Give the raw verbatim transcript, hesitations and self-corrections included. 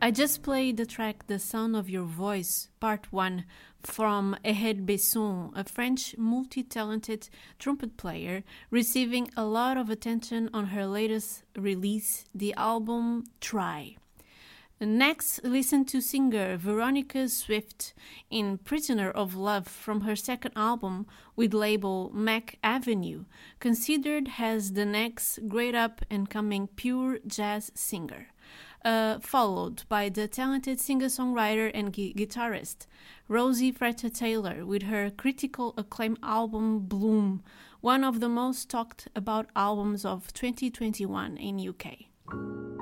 I just played the track The Sound of Your Voice, Part one, from Ehud Besson, a French multi-talented trumpet player, receiving a lot of attention on her latest release, the album Try. Next, listen to singer Veronica Swift in Prisoner of Love from her second album with label Mac Avenue, considered as the next great up-and-coming pure jazz singer. Uh, followed by the talented singer-songwriter and gu- guitarist Rosie Frater-Taylor with her critical acclaim album Bloom, one of the most talked about albums of twenty twenty-one in U K.